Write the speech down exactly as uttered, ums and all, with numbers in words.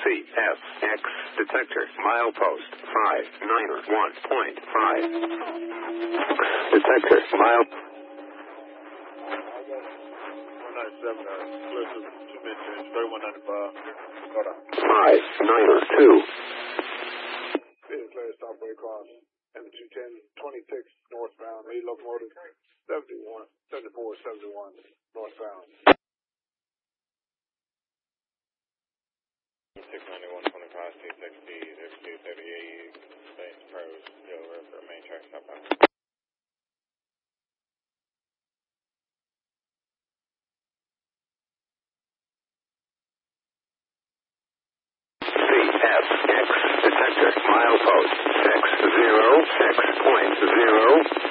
C F X detector milepost five nine one point five. Detector mile. one ninety-seven, uh, clear to two minutes, thirty-one ninety-five. Hold on. five nine two. Clear, clear, stopway cross. M two ten, twenty-six northbound, lead locomotive, seventy-one, seventy-four, seventy-one northbound. six ninety-one twenty-five, C sixty, zero two thirty-eight, Space Pros, Hill River, main track southbound. C F X detector milepost six zero six point zero.